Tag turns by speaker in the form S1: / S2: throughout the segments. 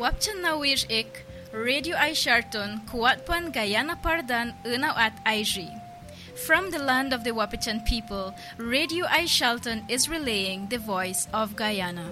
S1: Wapchan nawir ik, Radio Ay Sharton, Kuatpan Guyana Pardan, Unaw at Aiji. From the land of the Wapichan people, Radio Ay Shalton is relaying the voice of Guyana.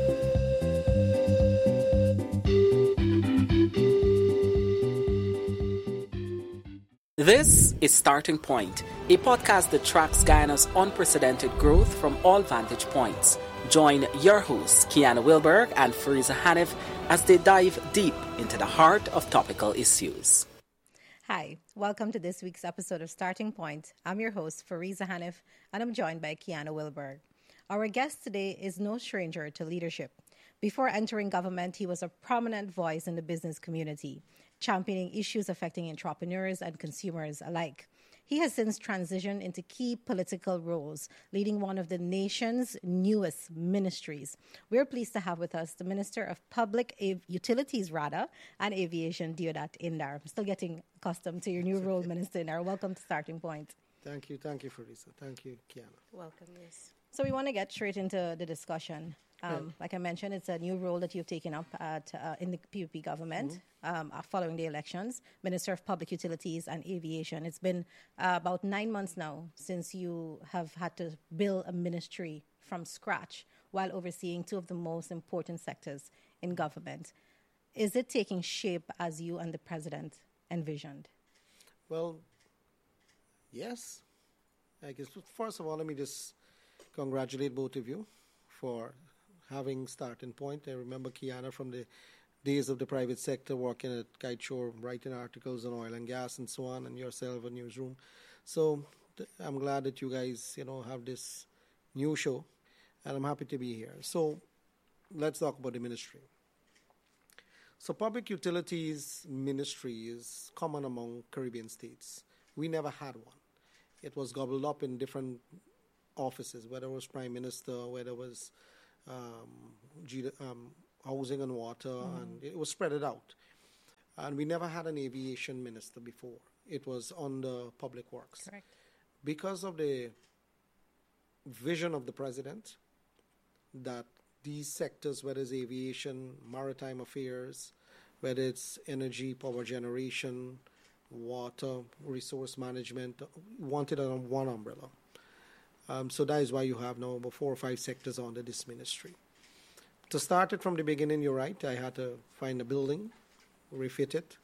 S2: This is Starting Point, a podcast that tracks Guyana's unprecedented growth from all vantage points. Join your hosts, Kiana Wilberg and Fariza Hanif, as they dive deep into the heart of topical issues.
S3: Hi, welcome to this week's episode of Starting Point. I'm your host, Fariza Hanif, and I'm joined by Kiana Wilberg. Our guest today is no stranger to leadership. Before entering government, he was a prominent voice in the business community, championing issues affecting entrepreneurs and consumers alike. He has since transitioned into key political roles, leading one of the nation's newest ministries. We're pleased to have with us the Minister of Public Utilities, and Aviation, Deodat Indar. I'm still getting accustomed to your new role, Minister Indar. Welcome to Starting Point.
S4: Thank you, Farisa. Thank you, Kiana.
S3: Welcome, yes. So we want to get straight into the discussion. Like I mentioned, it's a new role that you've taken up in the PUP government following the elections, Minister of Public Utilities and Aviation. It's been about 9 months now since you have had to build a ministry from scratch while overseeing two of the most important sectors in government. Is it taking shape as you and the President envisioned?
S4: Well, yes. I guess, first of all, let me just congratulate both of you for having Starting Point. I remember Kiana from the days of the private sector, working at Kiteshore, writing articles on oil and gas and so on, and yourself a newsroom. So I'm glad that you guys, have this new show, and I'm happy to be here. So let's talk about the ministry. So Public Utilities Ministry is common among Caribbean states. We never had one. It was gobbled up in different offices, whether it was Prime Minister, whether it was housing and water, and it was spread out. And we never had an aviation minister before. It was under Public Works.
S3: Correct.
S4: Because of the vision of the President that these sectors, whether it's aviation, maritime affairs, whether it's energy, power generation, water, resource management, wanted it on one umbrella. So that is why you have now about 4 or 5 sectors under this ministry. To start it from the beginning, you're right. I had to find a building, refit it.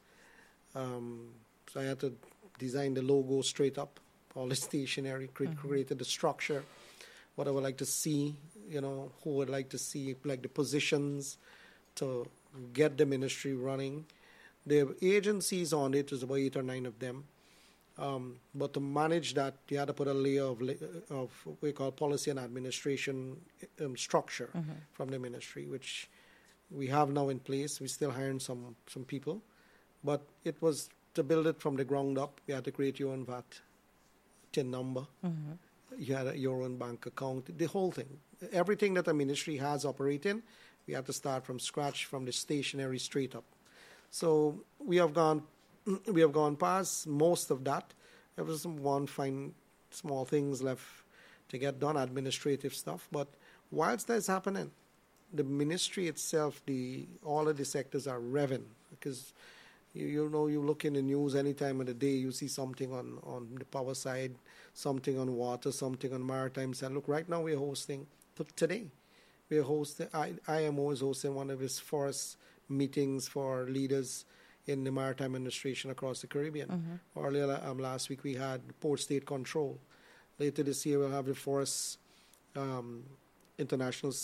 S4: So I had to design the logo straight up, all the stationery, created the structure, what I would like to see, who would like to see, like the positions to get the ministry running. The agencies on it is about 8 or 9 of them. But to manage that, you had to put a layer of what we call policy and administration structure from the ministry, which we have now in place. We're still hiring some people. But it was to build it from the ground up. You had to create your own VAT TIN number. You had your own bank account, the whole thing. Everything that a ministry has operating, we had to start from scratch, from the stationery straight up. So we have gone past most of that. There was some one fine small things left to get done, administrative stuff. But whilst that's happening, the ministry itself, all of the sectors are revving, because you look in the news any time of the day, you see something on the power side, something on water, something on maritime side. Look, right now we're hosting today. We're hosting. IMO is hosting one of its first meetings for leaders in the maritime administration across the Caribbean. Earlier last week we had Port State Control. Later this year we'll have the first International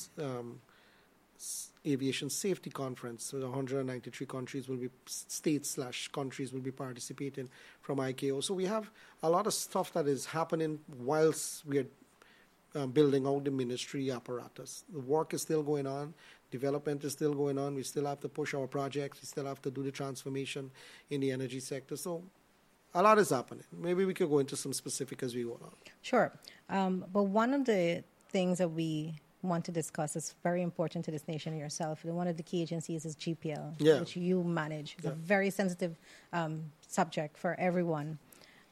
S4: Aviation Safety Conference. So 193 countries will be states/countries will be participating from ICAO. So we have a lot of stuff that is happening whilst we are building out the ministry apparatus. The work is still going on. Development is still going on. We still have to push our projects. We still have to do the transformation in the energy sector. So a lot is happening. Maybe we could go into some specific as we go on.
S3: Sure. But one of the things that we want to discuss is very important to this nation and yourself. And one of the key agencies is GPL, which you manage. It's a very sensitive subject for everyone.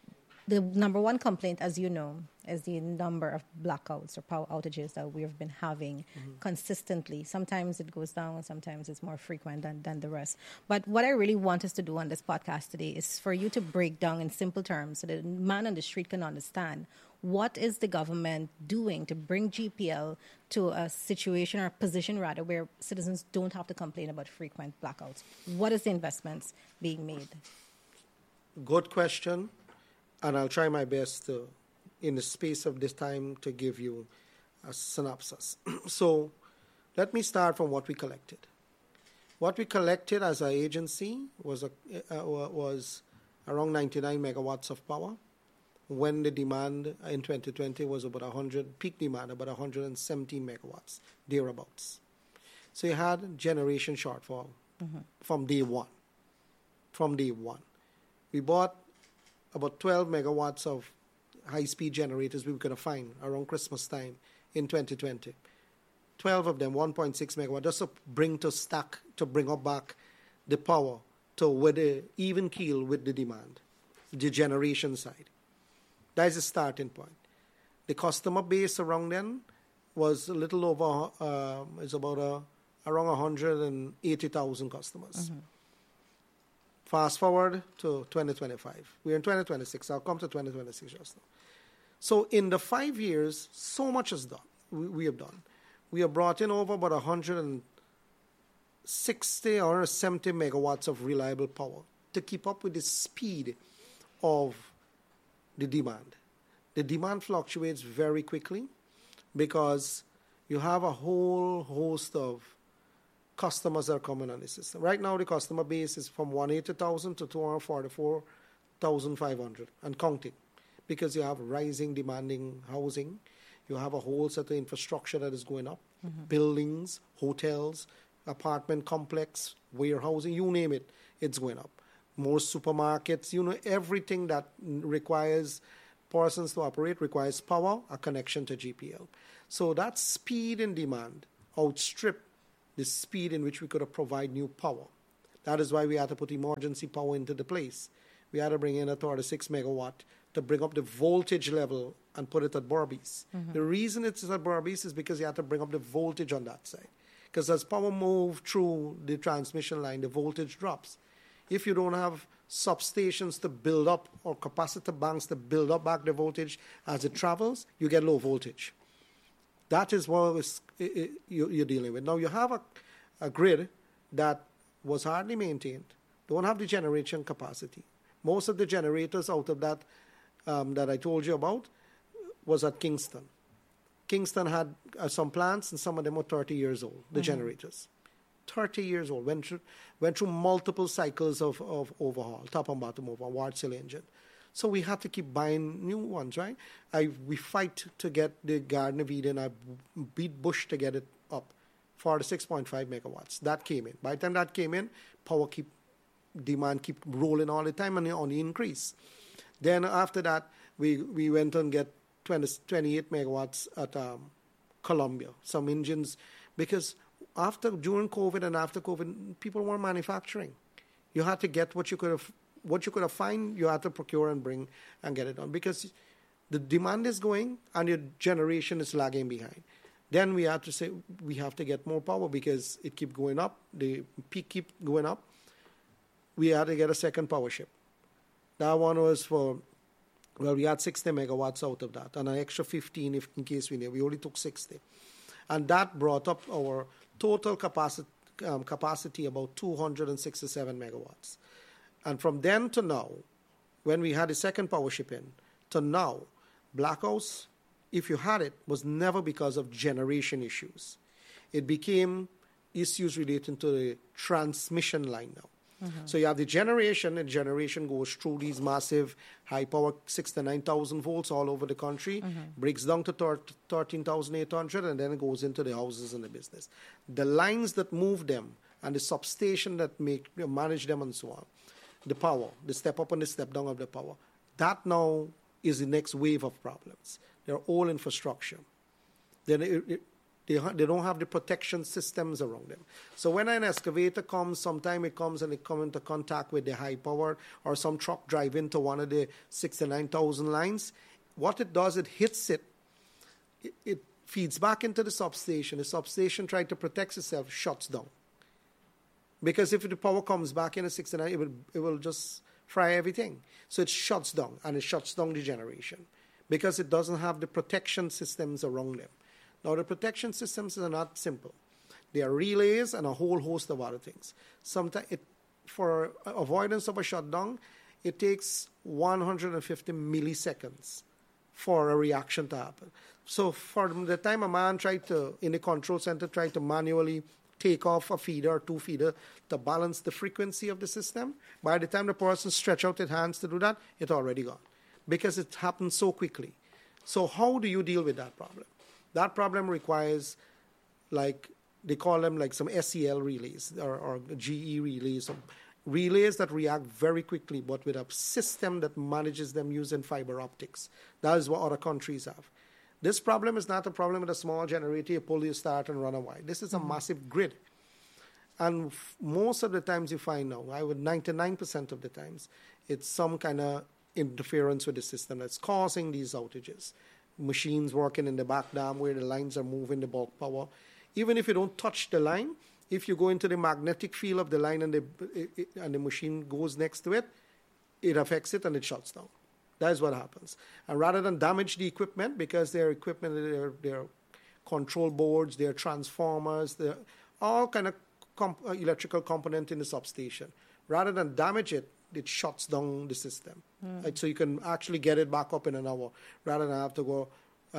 S3: The number one complaint, as you know, is the number of blackouts or power outages that we've been having consistently. Sometimes it goes down, sometimes it's more frequent than the rest. But what I really want us to do on this podcast today is for you to break down in simple terms so that the man on the street can understand what is the government doing to bring GPL to a situation or a position rather where citizens don't have to complain about frequent blackouts. What is the investments being made?
S4: Good question. And I'll try my best to, in the space of this time, to give you a synopsis. So let me start from what we collected. What we collected as an agency was around 99 megawatts of power, when the demand in 2020 was about 100, peak demand about 117 megawatts, thereabouts. So you had generation shortfall from day one. From day one. We bought about 12 megawatts of high-speed generators we were going to find around Christmas time in 2020. 12 of them, 1.6 megawatts, just to bring up back the power to with the even keel with the demand, the generation side. That is the starting point. The customer base around then was a little over, around 180,000 customers. Fast forward to 2025. We're in 2026. I'll come to 2026 just now. So in the 5 years, so much is done. We have done. We have brought in over about 160 or 170 megawatts of reliable power to keep up with the speed of the demand. The demand fluctuates very quickly because you have a whole host of customers that are coming on the system. Right now, the customer base is from 180,000 to 244,500 and counting, because you have rising demanding housing. You have a whole set of infrastructure that is going up, buildings, hotels, apartment complex, warehousing, you name it, it's going up. More supermarkets, everything that requires persons to operate requires power, a connection to GPL. So that speed and demand outstrip the speed in which we could provide new power. That is why we had to put emergency power into the place. We had to bring in a 36 megawatt to bring up the voltage level and put it at Berbice. The reason it's at Berbice is because you had to bring up the voltage on that side. Because as power moves through the transmission line, the voltage drops. If you don't have substations to build up or capacitor banks to build up back the voltage as it travels, you get low voltage. That is what you're dealing with. Now, you have a grid that was hardly maintained, don't have the generation capacity. Most of the generators out of that that I told you about was at Kingston. Kingston had some plants, and some of them were 30 years old, the generators. 30 years old, went through multiple cycles of overhaul, top and bottom overhaul, Wärtsilä engine. So we had to keep buying new ones, right? We fight to get the Garden of Eden. I beat Bush to get it up, 46.5 megawatts. That came in. By the time that came in, demand keep rolling all the time and on the increase. Then after that, we went and get 28 megawatts at Columbia, some engines, because during COVID and after COVID, people weren't manufacturing. You had to get what you could have found, you had to procure and bring and get it done, because the demand is going and your generation is lagging behind. Then we had to say we have to get more power because it keep going up, the peak keep going up. We had to get a second power ship. That one was we had 60 megawatts out of that, and an extra 15 in case we need. We only took 60. And that brought up our total capacity about 267 megawatts. And from then to now, when we had the second power ship in, to now, blackouts, if you had it, was never because of generation issues. It became issues relating to the transmission line now. So you have the generation, and generation goes through these massive high power 69,000 volts all over the country, breaks down to 13,800, and then it goes into the houses and the business. The lines that move them and the substation that manage them and so on, the power, the step up and the step down of the power, that now is the next wave of problems. They're all infrastructure. Then They don't have the protection systems around them. So when an excavator comes, sometimes it comes and it comes into contact with the high power, or some truck drive into one of the 69,000 lines. What it does, it hits it. It feeds back into the substation. The substation tries to protect itself, shuts down. Because if the power comes back in a 69, it will just fry everything. So it shuts down, and it shuts down the generation because it doesn't have the protection systems around them. Now, the protection systems are not simple. They are relays and a whole host of other things. Sometimes, for avoidance of a shutdown, it takes 150 milliseconds for a reaction to happen. So for the time a man in the control center, tried to manually take off a feeder or two feeder to balance the frequency of the system, by the time the person stretch out his hands to do that, it's already gone. Because it happens so quickly. So how do you deal with that problem? That problem requires, like, they call them like some SEL relays or GE relays, relays that react very quickly, but with a system that manages them using fiber optics. That is what other countries have. This problem is not a problem with a small generator, you pull, you start, and run a wire. This is a massive grid. And most of the times you find now, 99% of the times, it's some kind of interference with the system that's causing these outages. Machines working in the back dam where the lines are moving the bulk power. Even if you don't touch the line, if you go into the magnetic field of the line and the machine goes next to it, it affects it and it shuts down. That is what happens. And rather than damage the equipment, because their equipment, their control boards, their transformers, they're all kind of electrical component in the substation. Rather than damage it, it shuts down the system. Right? So you can actually get it back up in an hour, rather than have to go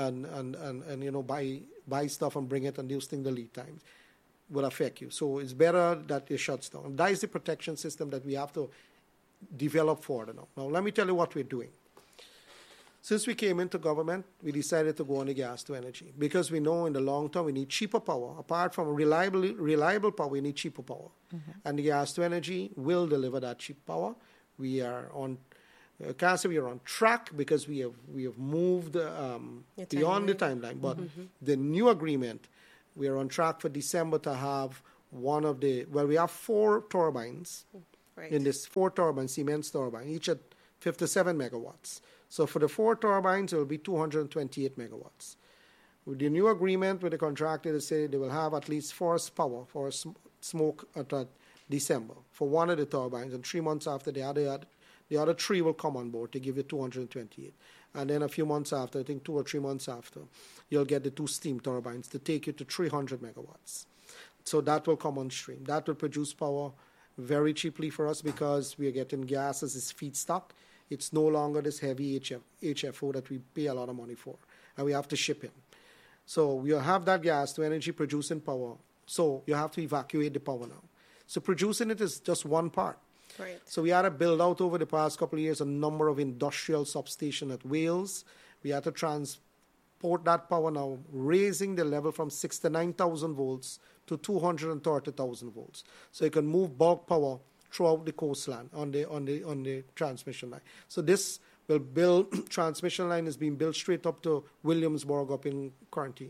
S4: and buy stuff and bring it and those things, the lead times will affect you. So it's better that it shuts down. And that is the protection system that we have to develop for now. Now, let me tell you what we're doing. Since we came into government, we decided to go on the gas to energy because we know in the long term we need cheaper power. Apart from reliable power, we need cheaper power. And the gas to energy will deliver that cheap power. We are on, can't say we are on track because we have moved beyond the timeline. But the new agreement, we are on track for December to have we have 4 turbines. Right. In this 4 turbines, Siemens turbine, each at 57 megawatts. So for the 4 turbines, it will be 228 megawatts. With the new agreement with the contractor, they say they will have at least forced power for smoke at December for one of the turbines, and 3 months after the other 3 will come on board to give you 228. And then a few months after, I think 2 or 3 months after, you'll get the 2 steam turbines to take you to 300 megawatts. So that will come on stream. That will produce power very cheaply for us because we are getting gas as its feedstock. It's no longer this heavy HFO that we pay a lot of money for, and we have to ship in. So we have that gas to energy producing power. So you have to evacuate the power now. So producing it is just one part.
S3: Right.
S4: So we had to build out over the past couple of years a number of industrial substations at Wales. We had to transport that power now, raising the level from 69,000 volts to 230,000 volts. So you can move bulk power throughout the coastline on the transmission line. So this will build, transmission line is being built straight up to Williamsburg up in Quarantine.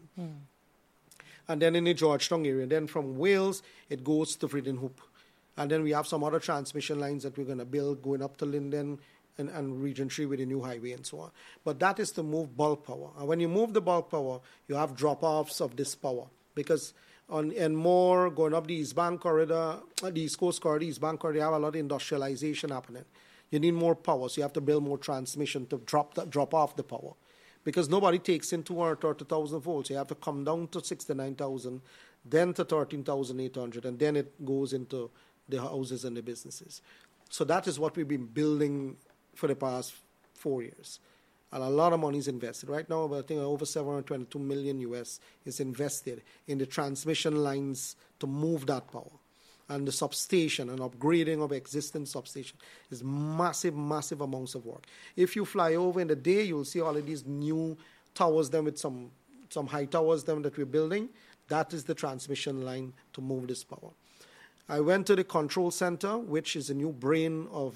S4: And then in the Georgetown area. Then from Wales, it goes to Fridenhoop. And then we have some other transmission lines that we're going to build going up to Linden and Region 3 with the new highway and so on. But that is to move bulk power. And when you move the bulk power, you have drop-offs of this power. Because and more going up the East Bank corridor, the East Coast corridor, East Bank corridor, you have a lot of industrialization happening. You need more power, so you have to build more transmission to drop off the power. Because nobody takes in 230,000 volts. You have to come down to 69,000, then to 13,800, and then it goes into the houses and the businesses. So that is what we've been building for the past 4 years. And a lot of money is invested. Right now, I think over $722 million US is invested in the transmission lines to move that power. And the substation and upgrading of existing substation is massive, massive amounts of work. If you fly over in the day, you'll see all of these new towers them with some high towers them that we're building. That is the transmission line to move this power. I went to the control center, which is a new brain of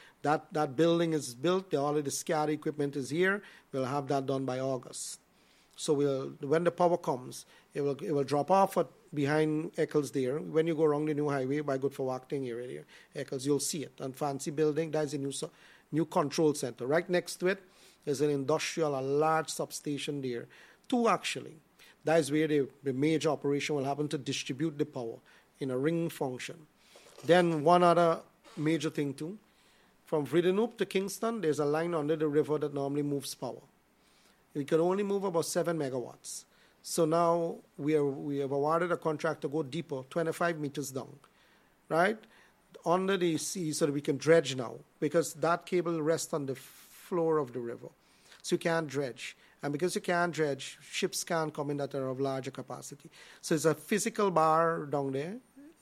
S4: that building is built. All of the SCADA equipment is here. We'll have that done by August. So when the power comes, it will drop off behind Eccles there. When you go around the new highway by Good for Walking area there, Eccles, you'll see it. And fancy building, that's a new control center. Right next to it is an industrial, a large substation there. 2 actually. That is where the major operation will happen to distribute the power in a ring function. Then one other major thing too. From Vredenhoop to Kingston, there's a line under the river that normally moves power. We can only move about 7 megawatts. So now we have awarded a contract to go deeper, 25 meters down, right? Under the sea so that we can dredge now because that cable rests on the floor of the river. So you can't dredge. And because you can't dredge, ships can't come in that are of larger capacity. So it's a physical bar down there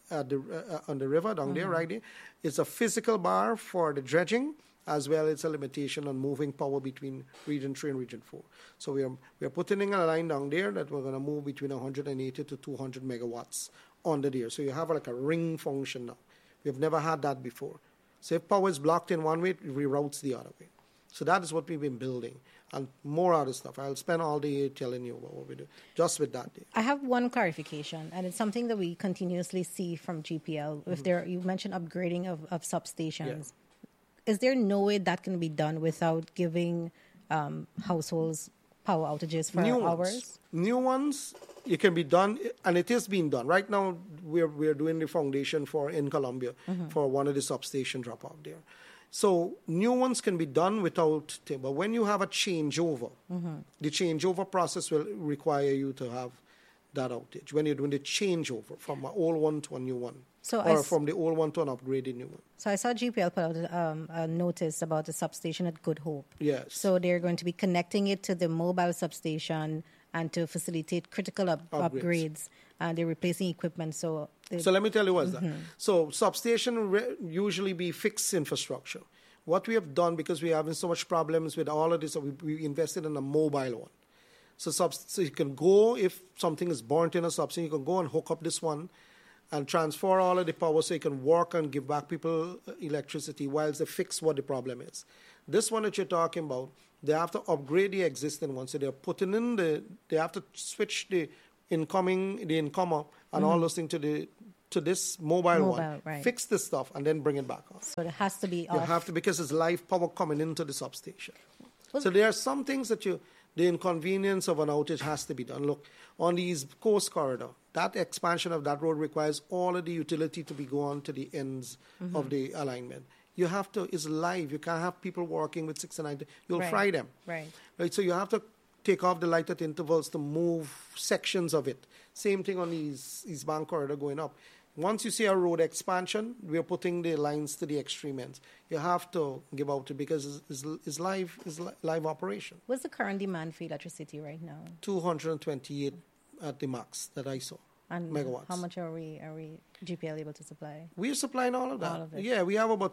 S4: on the river down there, right there. It's a physical bar for the dredging, as well as a limitation on moving power between Region 3 and Region 4. So we are putting in a line down there that we're going to move between 180 to 200 megawatts under there. So you have like a ring function now. We have never had that before. So if power is blocked in one way, it reroutes the other way. So that is what we've been building. And more other stuff. I'll spend all day telling you about what we do, just with that.
S3: I have one clarification, and it's something that we continuously see from GPL. If you mentioned upgrading of substations. Yeah. Is there no way that can be done without giving households power outages for hours?
S4: New ones, it can be done, and it is being done. Right now, we're doing the foundation in Colombia for one of the substation drop-off there. So new ones can be done without, but when you have a changeover, the changeover process will require you to have that outage. When you're doing the changeover from an old one to a new one, from the old one to an upgraded new one.
S3: So I saw GPL put out a notice about the substation at Good Hope.
S4: Yes.
S3: So they're going to be connecting it to the mobile substation and to facilitate critical upgrades. And they're replacing equipment. So
S4: let me tell you what's that. So substation usually be fixed infrastructure. What we have done, because we're having so much problems with all of this, we invested in a mobile one. So you can go, if something is burnt in a substation, you can go and hook up this one and transfer all of the power so you can work and give back people electricity whilst they fix what the problem is. This one that you're talking about, they have to upgrade the existing one. So they're putting in they have to switch the incomer and all those things to this mobile one,
S3: right.
S4: Fix this stuff, and then bring it back on.
S3: So it has to be off.
S4: You have to, because it's live power coming into the substation. So there are some things that the inconvenience of an outage has to be done. Look, on the East Coast corridor, that expansion of that road requires all of the utility to be going to the ends of the alignment. You have to, it's live. You can't have people working with 6 and 9. You'll fry them.
S3: Right.
S4: So you have to take off the light at intervals to move sections of it. Same thing on the East Bank corridor going up. Once you see a road expansion, we're putting the lines to the extreme ends. You have to give out to it because it's live operation.
S3: What's the current demand for electricity right now?
S4: 228 at the max that I saw.
S3: And
S4: megawatts.
S3: How much are we GPL able to supply?
S4: We're supplying all of that.
S3: All of it.
S4: Yeah, we have about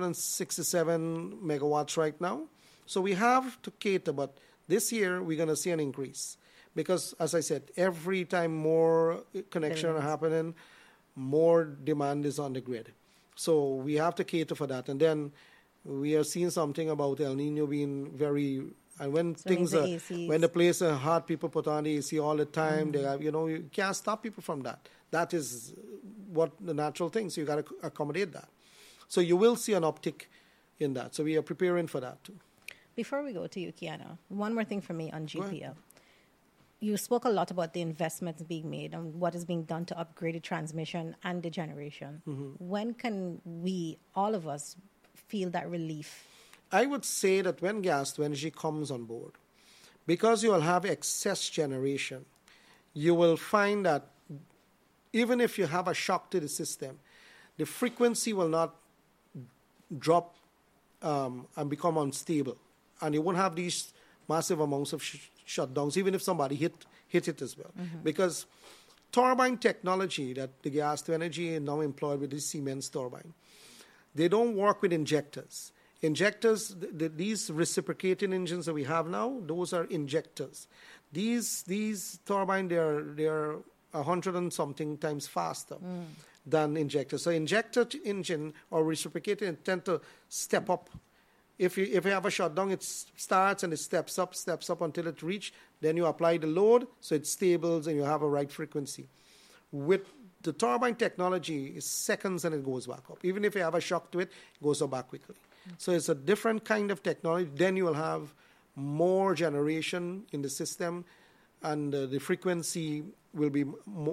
S4: 267 megawatts right now. So we have to cater, but this year we're going to see an increase. Because, as I said, every time more connection are happening, more demand is on the grid. So we have to cater for that. And then we are seeing something about El Nino being very... And when when the place are hot, people put on the AC all the time. They have, you can't stop people from that. That is what the natural thing. So you got to accommodate that. So you will see an uptick in that. So we are preparing for that too.
S3: Before we go to you, Kiana, one more thing for me on GPL. You spoke a lot about the investments being made and what is being done to upgrade the transmission and the generation. When can we, all of us, feel that relief?
S4: I would say that when gas to energy comes on board, because you will have excess generation, you will find that even if you have a shock to the system, the frequency will not drop and become unstable. And you won't have these massive amounts of shutdowns, even if somebody hit it as well. Because turbine technology that the gas to energy is now employed with the Siemens turbine, they don't work with injectors. Injectors, these reciprocating engines that we have now, those are injectors. These turbines, they're 100 and something times faster than injectors. So injector engine or reciprocating tend to step up If you have a shutdown, it starts and it steps up until it reaches. Then you apply the load, so it stables and you have a right frequency. With the turbine technology, it's seconds and it goes back up. Even if you have a shock to it, it goes up back quickly. So it's a different kind of technology. Then you will have more generation in the system, and the frequency will be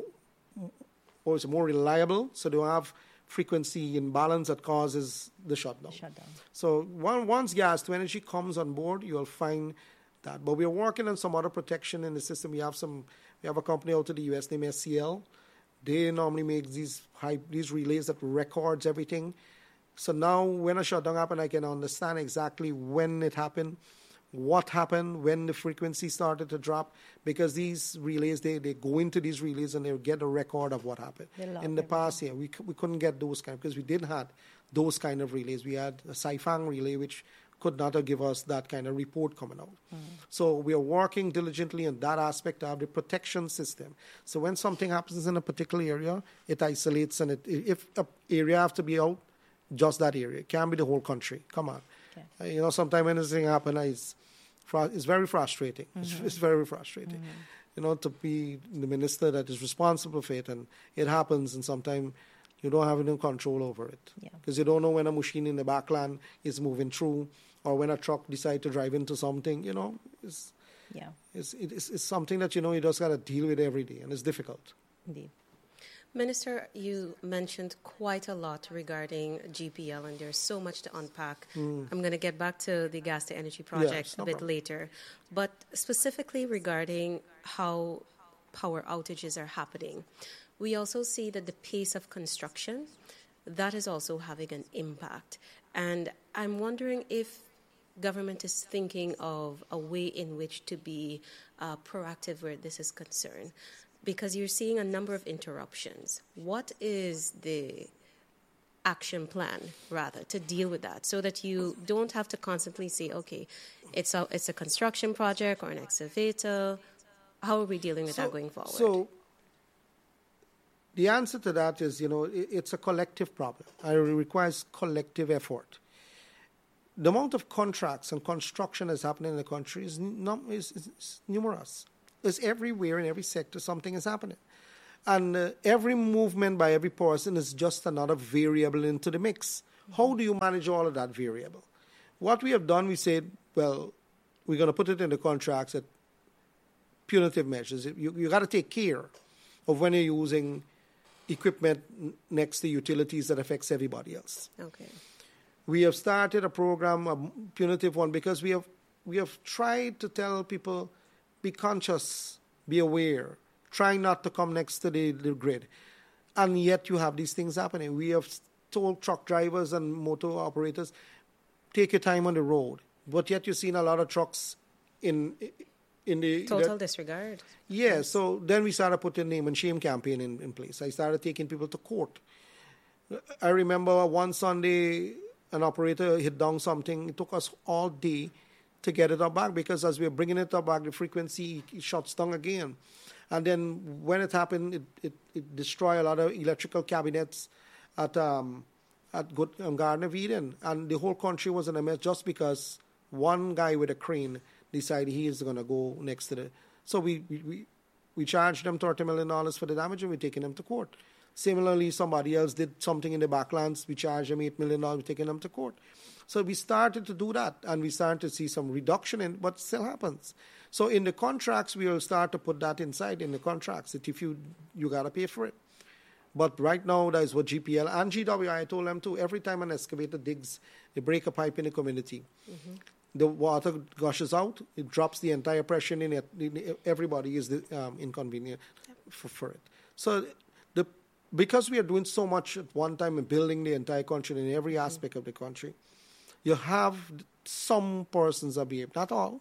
S4: more reliable. So they will have frequency imbalance that causes the shutdown. So once gas to energy comes on board, you'll find that. But we're working on some other protection in the system. We have a company out of the US named SCL. They normally make these relays that records everything. So now when a shutdown happens, I can understand exactly when it happened, what happened, when the frequency started to drop, because these relays, they go into these relays and they get a record of what happened. In the past, we couldn't get those kind, because we didn't have those kind of relays. We had a Saifang relay, which could not have given us that kind of report coming out. So we are working diligently on that aspect of the protection system. So when something happens in a particular area, it isolates, and if an area has to be out, just that area. It can't be the whole country. Come on. Okay. Sometimes when this thing happens, it's very frustrating. It's very frustrating. To be the minister that is responsible for it, and it happens, and sometimes you don't have any control over it. Because you don't know when a machine in the backland is moving through, or when a truck decides to drive into something. It's something that, you just got to deal with every day, and it's difficult.
S3: Indeed.
S5: Minister, you mentioned quite a lot regarding GPL, and there's so much to unpack. I'm going to get back to the gas to energy project a bit later. But specifically regarding how power outages are happening, we also see that the pace of construction, that is also having an impact. And I'm wondering if government is thinking of a way in which to be proactive where this is concerned. Because you're seeing a number of interruptions. What is the action plan, rather, to deal with that, so that you don't have to constantly say, okay, it's a construction project or an excavator? How are we dealing with that going forward?
S4: So the answer to that is, it's a collective problem. It requires collective effort. The amount of contracts and construction that's happening in the country is numerous. It's everywhere, in every sector, something is happening. And every movement by every person is just another variable into the mix. How do you manage all of that variable? What we have done, we said, well, we're going to put it in the contracts at punitive measures. You got to take care of when you're using equipment next to utilities that affects everybody else.
S5: Okay.
S4: We have started a program, a punitive one, because we have tried to tell people, be conscious, be aware, try not to come next to the grid. And yet you have these things happening. We have told truck drivers and motor operators, take your time on the road. But yet you're seeing a lot of trucks in the...
S5: Total disregard.
S4: Yeah, so then we started putting name and shame campaign in place. I started taking people to court. I remember one Sunday, an operator hit down something. It took us all day to get it up back, because as we're bringing it up back, the frequency shuts down again. And then when it happened, it destroyed a lot of electrical cabinets at Garden of Eden. And the whole country was in a mess just because one guy with a crane decided he is going to go next to the... So we charged them $30 million for the damage, and we're taking them to court. Similarly, somebody else did something in the backlands. We charged them $8 million, we're taking them to court. So we started to do that, and we started to see some reduction in, but still happens. So in the contracts, we will start to put that inside in the contracts, that if you got to pay for it. But right now, that is what GPL and GWI, I told them too, every time an excavator digs, they break a pipe in the community. The water gushes out, it drops the entire pressure in it. Everybody is inconvenient for it. So because we are doing so much at one time and building the entire country in every aspect of the country, you have some persons that behave, not all.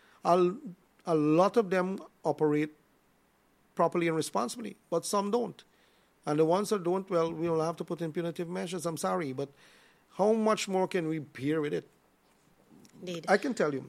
S4: A lot of them operate properly and responsibly, but some don't. And the ones that don't, well, we will have to put in punitive measures. I'm sorry, but how much more can we bear with it?
S5: Indeed.
S4: I can tell you,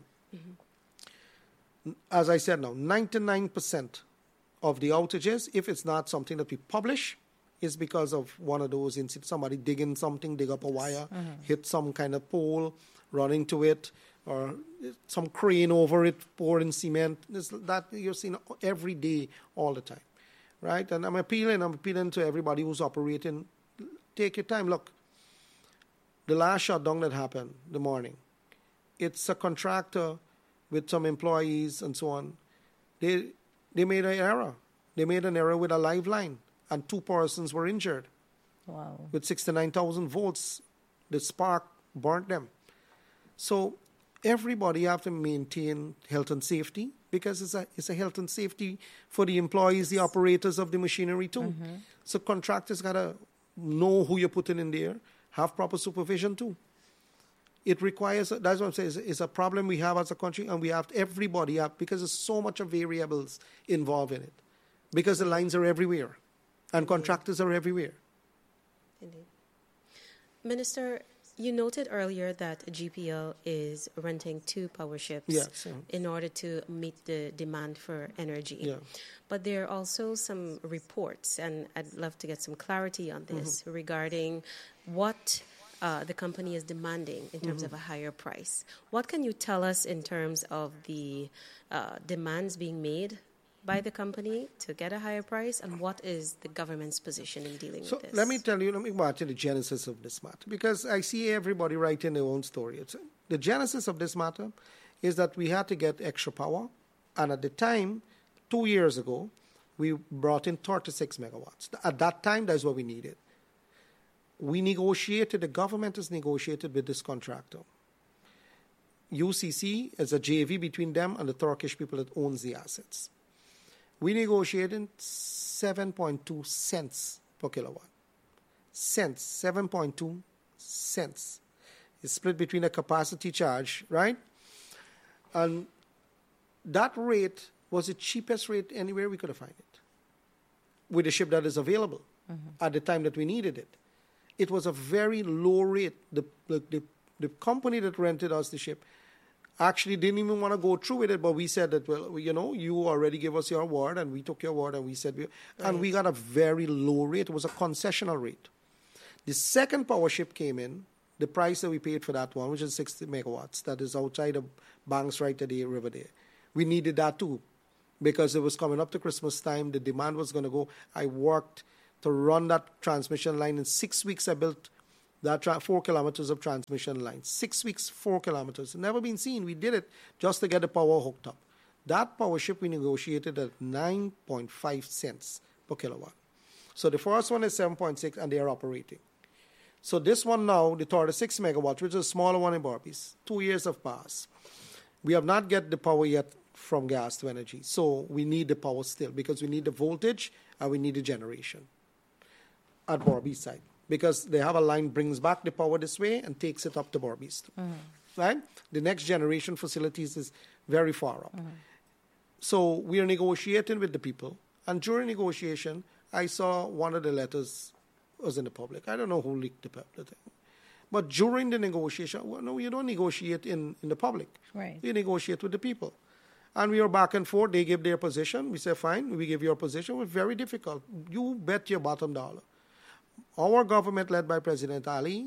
S4: as I said now, 99% of the outages, if it's not something that we publish, is because of one of those incidents, somebody dig up a wire, hit some kind of pole, running to it, or some crane over it pouring cement. That you're seeing every day, all the time, right? And I'm appealing to everybody who's operating. Take your time. Look, the last shutdown that happened, the morning, it's a contractor with some employees and so on. They made an error. They made an error with a live line, and 2 persons were injured.
S3: Wow.
S4: With 69,000 volts, the spark burnt them. So everybody have to maintain health and safety, because it's a health and safety for the employees, the operators of the machinery too. Mm-hmm. So contractors got to know who you're putting in there, have proper supervision too. It requires, that's what I'm saying, it's a problem we have as a country, and we have everybody up, because there's so much of variables involved in it, because the lines are everywhere and contractors are everywhere.
S5: Indeed. Minister, you noted earlier that GPL is renting 2 power ships in order to meet the demand for energy.
S4: Yeah.
S5: But there are also some reports, and I'd love to get some clarity on this, regarding what the company is demanding in terms of a higher price. What can you tell us in terms of the demands being made by the company to get a higher price, and what is the government's position in dealing with this?
S4: Let me go back to the genesis of this matter, because I see everybody writing their own story. The genesis of this matter is that we had to get extra power, and at the time, 2 years ago, we brought in 36 megawatts. At that time, that's what we needed. We negotiated, the government has negotiated with this contractor. UCC is a JV between them and the Turkish people that owns the assets. We negotiated 7.2 cents per kilowatt. 7.2 cents. It's split between a capacity charge, right? And that rate was the cheapest rate anywhere we could have found it, with the ship that is available at the time that we needed it. It was a very low rate. The company that rented us the ship actually didn't even want to go through with it, but we said that, well, you already gave us your word, and we took your word, and we said, and we got a very low rate. It was a concessional rate. The second power ship came in, the price that we paid for that one, which is 60 megawatts, that is outside of Banks right at the river there. We needed that too, because it was coming up to Christmas time. The demand was going to go. I worked to run that transmission line. In 6 weeks, I built that 4 kilometers of transmission line. 6 weeks, 4 kilometers. Never been seen. We did it just to get the power hooked up. That power ship we negotiated at 9.5 cents per kilowatt. So the first one is 7.6, and they are operating. So this one now, the 36 megawatts, which is a smaller one in Barbies, 2 years have passed. We have not get the power yet from gas to energy. So we need the power still, because we need the voltage and we need the generation at Barbies side. Because they have a line brings back the power this way and takes it up to Barbies. Right? The next generation facilities is very far up. So we are negotiating with the people. And during negotiation, I saw one of the letters was in the public. I don't know who leaked the thing. But during the negotiation, well, no, you don't negotiate in the public.
S3: Right.
S4: You negotiate with the people. And we were back and forth. They gave their position. We said, fine, we give your position. It was very difficult. You bet your bottom dollar. Our government, led by President Ali,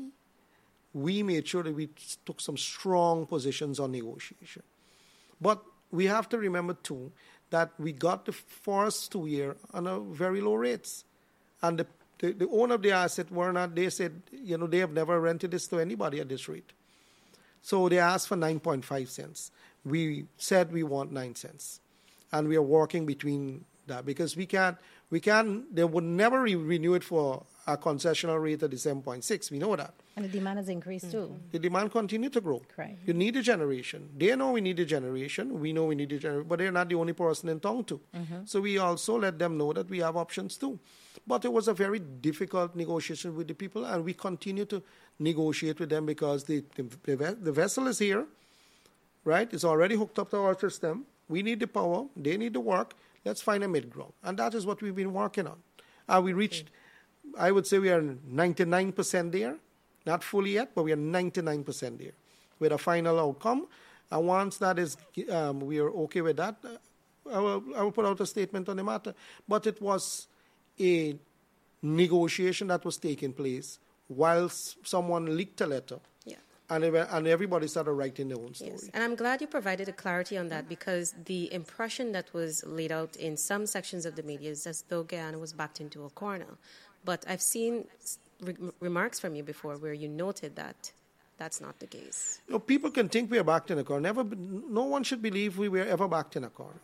S4: we made sure that we took some strong positions on negotiation. But we have to remember, too, that we got the first 2 years on a very low rates. And the owner of the asset they said, they have never rented this to anybody at this rate. So they asked for 9.5 cents. We said we want 9 cents. And we are working between that, because they would never renew it for a concessional rate at the 7.6. We know that.
S3: And the demand has increased too.
S4: The demand continues to grow.
S3: Right.
S4: You need a generation. They know we need a generation. We know we need a generation. But they're not the only person in town too. So we also let them know that we have options too. But it was a very difficult negotiation with the people, and we continue to negotiate with them, because the vessel is here, right? It's already hooked up to our system. We need the power. They need the work. Let's find a mid-ground. And that is what we've been working on. And we reached, I would say we are 99% there. Not fully yet, but we are 99% there with a final outcome. And once that is, we are okay with that, I will put out a statement on the matter. But it was a negotiation that was taking place whilst someone leaked a letter And everybody started writing their own story.
S5: Yes. And I'm glad you provided a clarity on that, because the impression that was laid out in some sections of the media is as though Guyana was backed into a corner. But I've seen remarks from you before where you noted that that's not the case.
S4: People can think we are backed in a corner. No one should believe we were ever backed in a corner.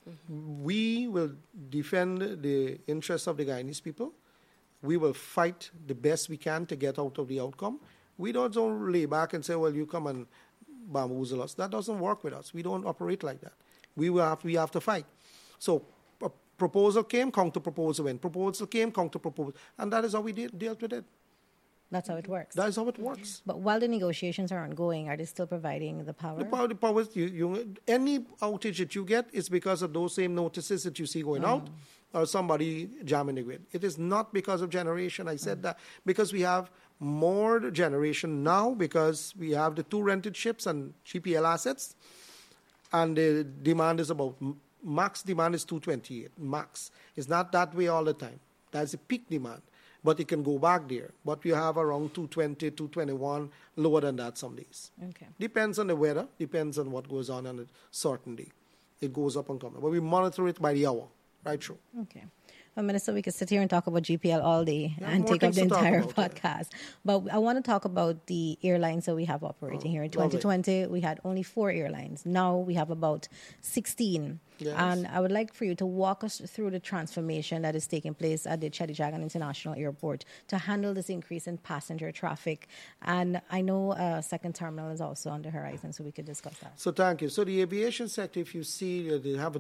S4: We will defend the interests of the Guyanese people. We will fight the best we can to get out of the outcome. We don't lay back and say, well, you come and bamboozle us. That doesn't work with us. We don't operate like that. We have to fight. So a proposal came, counter-proposal went. Proposal came, counter-proposal. And that is how we dealt with it.
S3: That's how it works.
S4: That is how it works.
S3: But while the negotiations are ongoing, are they still providing the power?
S4: The power any outage that you get is because of those same notices that you see going out or somebody jamming the grid. It is not because of generation. I said that because we have more generation now, because we have the 2 rented ships and GPL assets, and the demand is about, max demand is 228, max. It's not that way all the time. That's a peak demand. But it can go back there. But we have around 220, 221, lower than that some days.
S3: Okay.
S4: Depends on the weather, depends on what goes on a certain day. It goes up and comes. But we monitor it by the hour, right through.
S3: Okay. Well, Minister, we could sit here and talk about GPL all day and
S4: more
S3: take up the
S4: things to talk
S3: entire
S4: about,
S3: podcast. But I want to talk about the airlines that we have operating here. In 2020, we had only 4 airlines. Now we have about 16.
S4: Yes.
S3: And I would like for you to walk us through the transformation that is taking place at the Chedijagan International Airport to handle this increase in passenger traffic. And I know a second terminal is also on the horizon, so we could discuss that.
S4: So thank you. So the aviation sector, if you see, they have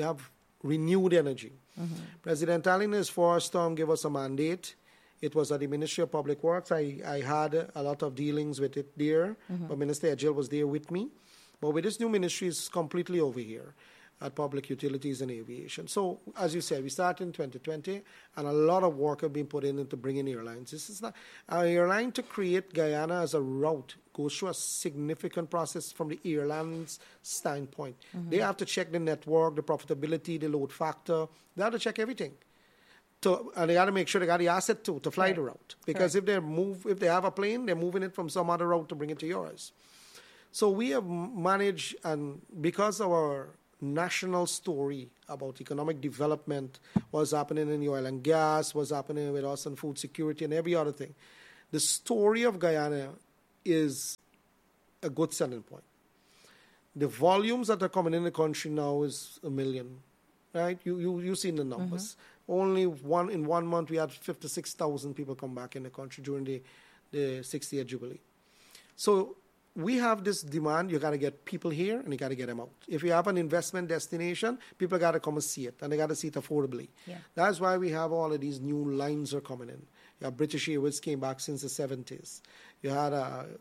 S4: renewed energy. President Ali in his first term gave us a mandate. It was at the Ministry of Public Works. I had a lot of dealings with it there, but Minister Edgell was there with me. But with this new ministry, it's completely over here at Public Utilities and Aviation. So, as you said, we started in 2020, and a lot of work have been put into bringing airlines. This is not an airline to create Guyana as a route goes through a significant process from the airline's standpoint. They have to check the network, the profitability, the load factor. They have to check everything. And they got to make sure they got the asset to fly the route. Because if they have a plane, they're moving it from some other route to bring it to yours. So we have managed, and because our national story about economic development, what's happening in the oil and gas, what's happening with us and food security and every other thing, the story of Guyana is a good selling point. The volumes that are coming in the country now is 1 million, right? You've seen the numbers. Only in 1 month we had 56,000 people come back in the country during the 60th Jubilee. So we have this demand. You got to get people here and you got to get them out. If you have an investment destination, people got to come and see it, and they got to see it affordably. Yeah. That's why we have all of these new lines are coming in. You have British Airways came back since the 70s. We had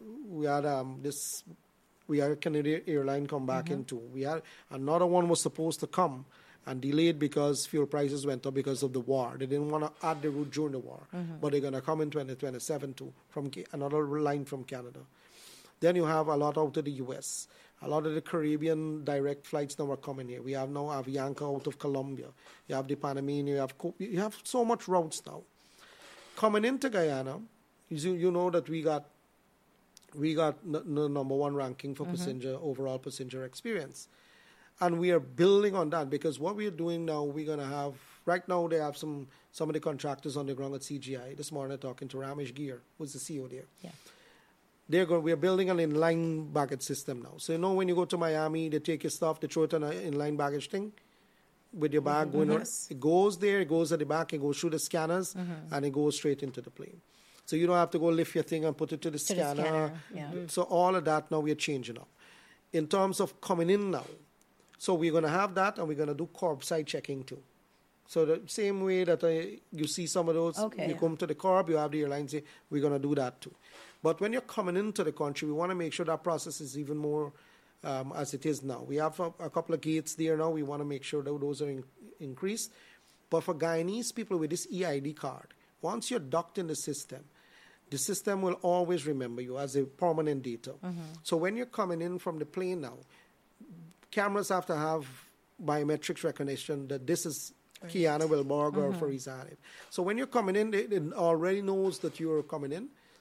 S4: a Canadian airline come back into. We had another one was supposed to come and delayed because fuel prices went up because of the war. They didn't want to add the route during the war, but they're going to come in 2027 too, from another line from Canada. Then you have a lot out of the U.S. A lot of the Caribbean direct flights now are coming here. We have now Avianca out of Colombia. You have the Panamanian. You have so much routes now. Coming into Guyana, you know that we got the number 1 ranking for overall passenger experience. And we are building on that, because what we are doing now, we're going to have, right now they have some of the contractors on the ground at CGI. This morning talking to Ramesh Gear, who's the CEO there. Yeah. We are building an inline baggage system now. So when you go to Miami, they take your stuff, they throw it on an inline baggage thing with your bag going on. It goes there, it goes at the back, it goes through the scanners, and it goes straight into the plane. So you don't have to go lift your thing and put it to the scanner. So all of that now we are changing up. In terms of coming in now, so we're going to have that, and we're going to do curbside checking too. So the same way that you see some of those, you come to the curb, you have the airline say, we're going to do that too. But when you're coming into the country, we want to make sure that process is even more as it is now. We have a couple of gates there now. We want to make sure that those are increased. But for Guyanese people with this EID card, once you're docked in the system will always remember you as a permanent data. So when you're coming in from the plane now, cameras have to have biometrics recognition that this is Kiana Wilberg or Fariza Hanif. So when you're coming in, it already knows that you're coming in.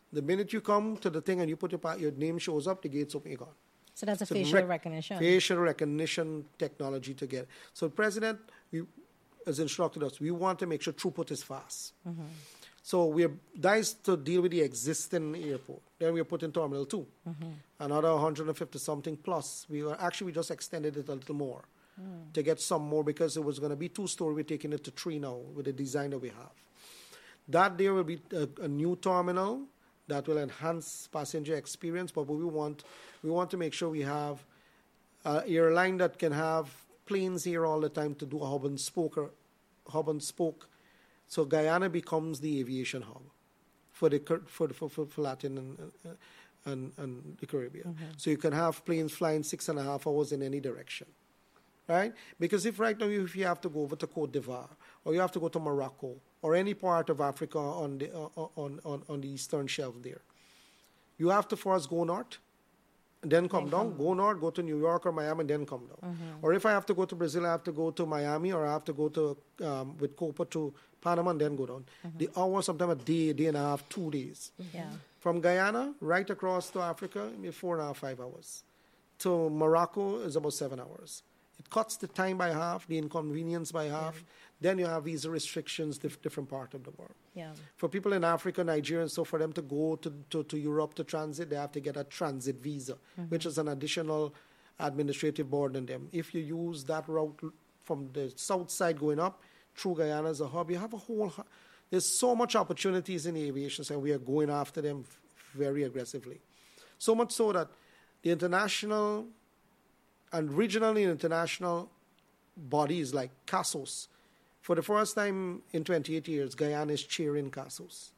S4: The minute you come to the thing and you put your name shows up, the gates open, you're gone.
S3: So that's a facial recognition.
S4: Facial recognition technology to get. So the president has instructed us, we want to make sure throughput is fast. Mm-hmm. So that is to deal with the existing airport. Then we are putting Terminal 2. Mm-hmm. Another 150-something plus. We just extended it a little more to get some more because it was going to be 2-story. We're taking it to 3 now with the design that we have. That there will be a new terminal that will enhance passenger experience, but we want to make sure we have an airline that can have planes here all the time to do a hub and spoke. So Guyana becomes the aviation hub for Latin and the Caribbean. Mm-hmm. So you can have planes flying 6.5 hours in any direction, right? Because if right now if you have to go over to Côte d'Ivoire or you have to go to Morocco or any part of Africa on the eastern shelf there, you have to first go north. And then come down, go north, go to New York or Miami, and then come down. Mm-hmm. Or if I have to go to Brazil, I have to go to Miami, or I have to go to with Copa to Panama and then go down. Mm-hmm. The hour, sometimes a day and a half, 2 days.
S3: Yeah.
S4: From Guyana, right across to Africa, maybe 4.5, 5 hours. To Morocco is about 7 hours. It cuts the time by half, the inconvenience by half. Yeah. Then you have visa restrictions, different part of the world.
S3: Yeah.
S4: For people in Africa, Nigeria, and so for them to go to Europe to transit, they have to get a transit visa, which is an additional administrative burden on them. If you use that route from the south side going up through Guyana as a hub, you have there's so much opportunities in the aviation side. We are going after them very aggressively. So much so that the international and regional and international bodies like CASOS, for the first time in 28 years, Guyana is chairing CASOS.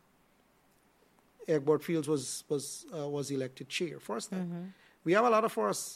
S4: Egbert Fields was elected chair, first time. Mm-hmm. We have a lot of firsts.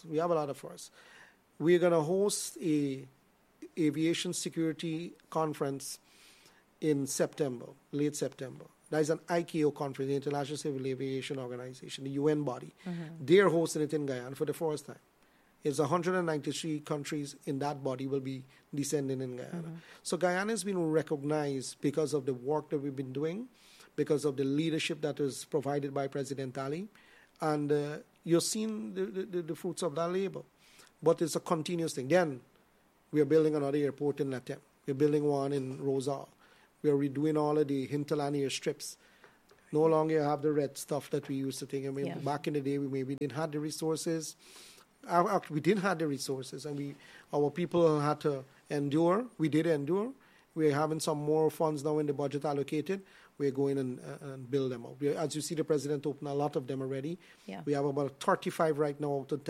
S4: We're going to host a aviation security conference in September, late September. That is an ICAO conference, the International Civil Aviation Organization, the UN body. Mm-hmm. They're hosting it in Guyana for the first time. It's 193 countries in that body will be descending in Guyana. Mm-hmm. So Guyana has been recognized because of the work that we've been doing, because of the leadership that is provided by President Ali. And you're seeing the fruits of that labor. But it's a continuous thing. Then we are building another airport in Latem. We're building one in Rosal. We are redoing all of the hinterland airstrips. No longer have the red stuff that we used to think. I mean, back in the day, we maybe didn't have the resources. We didn't have the resources, and our people had to endure. We did endure. We're having some more funds now in the budget allocated. We're going and build them up. As you see, the president opened a lot of them already. Yeah. We have about 35 right now out of